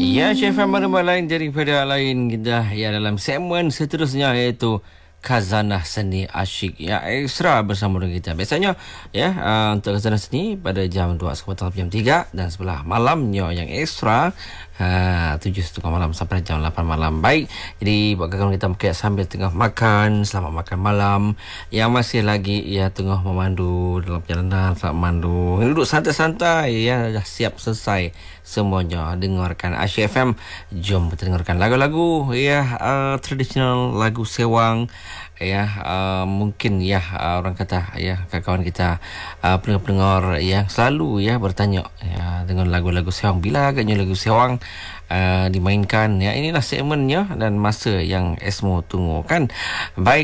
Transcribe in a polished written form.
Ya, Chef mana lain daripada lain kita ya dalam segmen seterusnya iaitu Khazanah Seni Asyik ya ekstra bersama dengan kita. Biasanya ya untuk Khazanah Seni pada jam 2 sampai jam 3 dan sebelah malamnya yang ekstra 7.30 malam sampai jam 8 malam. Baik, jadi buat kawan kita mungkin sambil tengah makan, selamat makan malam. Yang masih lagi ya tengah memandu dalam perjalanan, selamat memandu. Duduk santai-santai ya, dah siap selesai semuanya dengarkan Asyik FM. Jom kita dengarkan lagu-lagu ya tradisional, lagu sewang ya mungkin ya orang kata ya kawan kita pendengar-pendengar yang selalu ya bertanya ya dengan lagu-lagu sewang, bila agaknya lagu sewang dimainkan ya. Inilah segmennya dan masa yang Esmo tunggu kan. Baik.